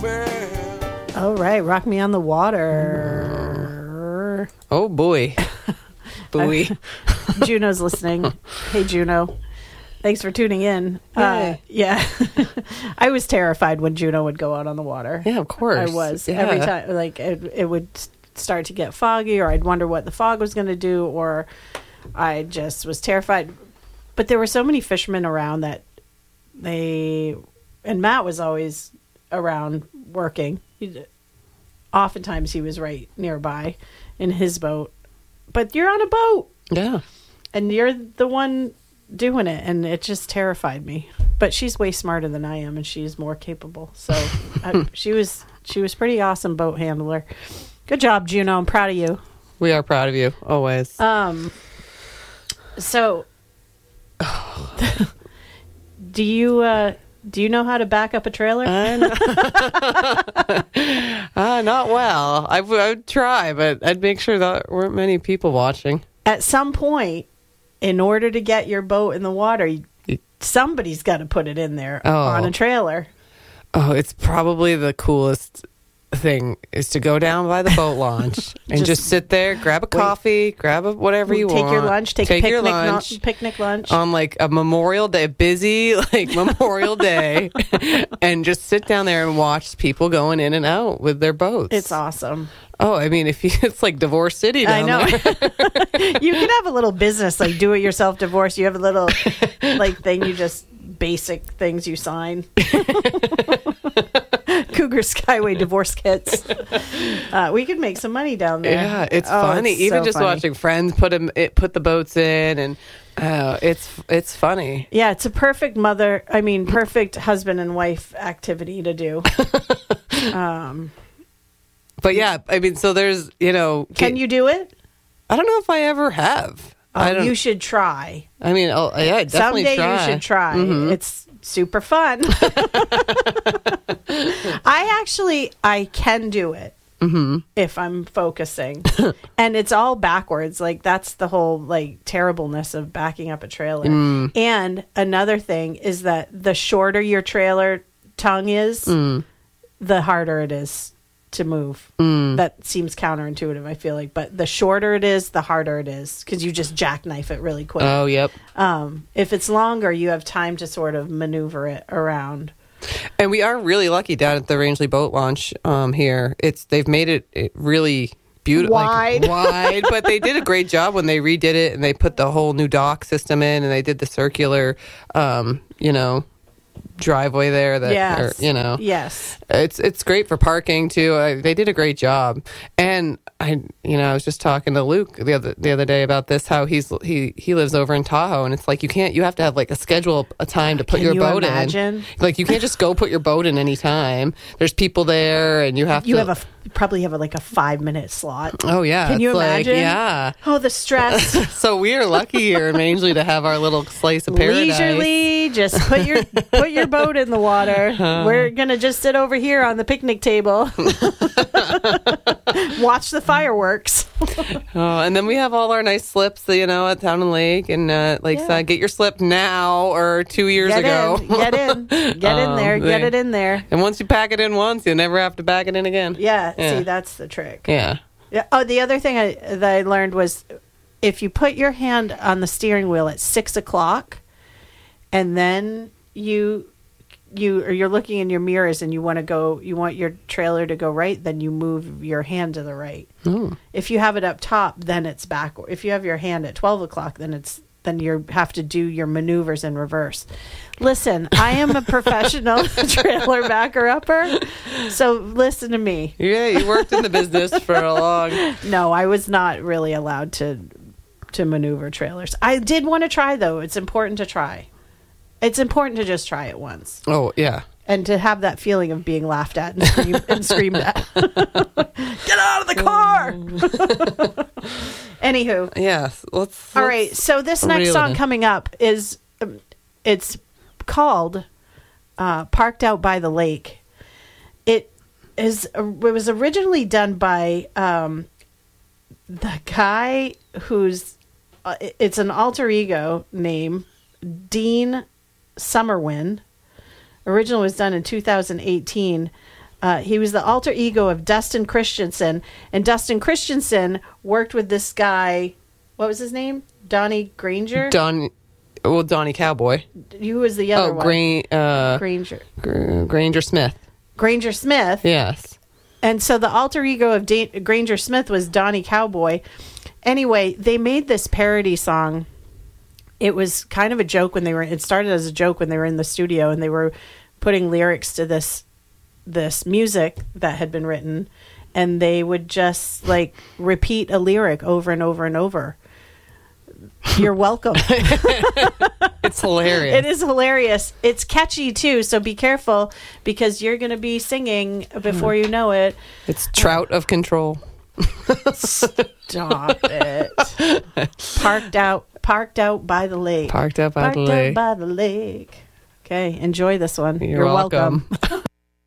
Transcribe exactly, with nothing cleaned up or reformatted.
All right, Rock Me on the Water. Oh, boy. Buoy. Juno's listening. Hey, Juno. Thanks for tuning in. Uh, yeah. I was terrified when Juno would go out on the water. Yeah, of course. I was. Yeah. Every time, like, it, it would start to get foggy, or I'd wonder what the fog was going to do, or I just was terrified. But there were so many fishermen around that they, and Matt was always around working. He'd, oftentimes he was right nearby in his boat. But you're on a boat. Yeah. And you're the one doing it, and it just terrified me. But she's way smarter than I am, and she's more capable. So I, she was she was pretty awesome boat handler. Good job, Juno. I'm proud of you. We are proud of you, always. Um. So, do you uh, do you know how to back up a trailer? I know. uh, not well. I, w- I would try, but I'd make sure that there weren't many people watching. At some point, in order to get your boat in the water, you, somebody's got to put it in there Oh. on a trailer. Oh, it's probably the coolest thing is to go down by the boat launch and just, Just sit there, grab a coffee, grab a whatever you take want. your lunch, take, a picnic, your no- lunch picnic lunch. on like a Memorial Day, busy like Memorial Day, and just sit down there and watch people going in and out with their boats. It's awesome. Oh, I mean, if you, it's like Divorce City down I know. there. You can have a little business, like do it yourself divorce. You have a little like thing, you just basic things you sign. Cougar Skyway divorce kits. Uh, we could make some money down there. Yeah, it's Oh, funny. it's Even so just funny. watching friends put them, it, put the boats in, and uh, it's it's funny. Yeah, it's a perfect mother. I mean, perfect husband and wife activity to do. Um, But yeah, I mean, so there's you know, can you do it? I don't know if I ever have. I Oh, don't. you should try. I mean, oh, yeah, I'd definitely Someday try. you should try. Mhm. It's super fun. I actually, I can do it Mm-hmm. if I'm focusing. And it's all backwards. Like, that's the whole, like, terribleness of backing up a trailer. Mm. And another thing is that the shorter your trailer tongue is, Mm. the harder it is to move. Mm. That seems counterintuitive, I feel like. But the shorter it is, the harder it is, because you just jackknife it really quick. Oh, yep. Um, if it's longer, you have time to sort of maneuver it around. And we are really lucky down at the Rangeley Boat Launch um, here. It's they've made it, it really beautiful, Wide. like, wide. But they did a great job when they redid it, and they put the whole new dock system in, and they did the circular, um, you know, driveway there. That, Yes. or, you know, Yes. it's it's great for parking too. Uh, they did a great job, and I, you know, I was just talking to Luke the other the other day about this. How he's he he lives over in Tahoe, and it's like you can't. You have to have like a schedule, a time to put Can your you boat imagine? in. Like you can't just go put your boat in any time. There's people there, and you have You to. have a f- probably have a, like a five minute slot. Oh yeah, Can you it's like, imagine? yeah. Oh, the stress. So we are lucky here in Rangeley to have our little slice of paradise. Leisurely, just put your put your boat in the water. We're gonna just sit over here on the picnic table, watch the fireworks. Oh, and then we have all our nice slips, you know, at Town and Lake and uh, Lakeside. Yeah. Get your slip now or two years Get ago. in, get in, get in Um, there, get they- it in there. And once you pack it in once, you never have to pack it in again. Yeah, Yeah. see, that's the trick. Yeah. Yeah. Oh, the other thing I, that I learned was if you put your hand on the steering wheel at six o'clock, and then you you or you're looking in your mirrors and you want to go, you want your trailer to go right, then you move your hand to the right. Oh. If you have it up top, then it's backward. If you have your hand at twelve o'clock, then it's then you have to do your maneuvers in reverse. Listen, I am a professional trailer backer upper, so listen to me. Yeah, you worked in the business for a long. No, I was not really allowed to to maneuver trailers. I did want to try though. It's important to try. It's important to just try it once Oh, yeah. and to have that feeling of being laughed at and, scream, and screamed at. Get out of the car! Anywho. Yes. Let's. All right. So this next reel it song in. coming up is, um, it's called uh, "Parked Out by the Lake." It is. It was originally done by um, the guy who's. Uh, it- it's an alter ego name, Dean Summerwin. Original was done in two thousand eighteen. Uh, he was the alter ego of Dustin Christensen, and Dustin Christensen worked with this guy. What was his name? Donnie Granger. Don, well, Donnie Cowboy. Who was the other oh, one? Gra- uh, Granger. Gr- Granger Smith. Granger Smith. Yes. And so the alter ego of da- Granger Smith was Donnie Cowboy. Anyway, they made this parody song. It was kind of a joke when they were. It started as a joke when they were in the studio and they were putting lyrics to this. this music that had been written, and they would just like repeat a lyric over and over and over. You're welcome. It's hilarious. It is hilarious. It's catchy too, so be careful because you're going to be singing before you know it. It's Trout of Control. Stop it. Parked out, parked out by the lake. Parked out by Parked the lake. out by the lake. Okay, enjoy this one. You're, You're welcome. welcome.